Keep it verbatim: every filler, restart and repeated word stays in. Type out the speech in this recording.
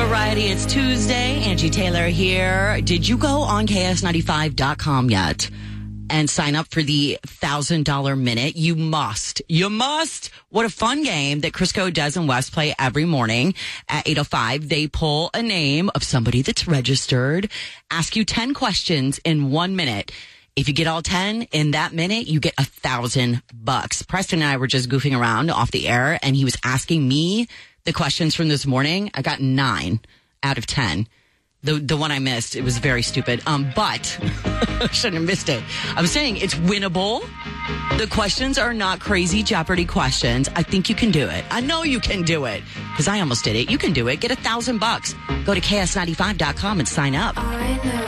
Variety. It's Tuesday. Angie Taylor here. Did you go on K S ninety-five dot com yet and sign up for the one thousand dollars minute? You must. You must. What a fun game that Crisco, Des, and Wes play every morning at eight oh five. They pull a name of somebody that's registered, ask you ten questions in one minute. If you get all ten in that minute, you get a thousand bucks. Preston and I were just goofing around off the air, and he was asking me the questions from this morning. I got nine out of ten. The the one I missed, it was very stupid. Um, but I shouldn't have missed it. I'm saying it's winnable. The questions are not crazy Jeopardy questions. I think you can do it. I know you can do it because I almost did it. You can do it. Get a thousand bucks. Go to K S ninety-five dot com and sign up.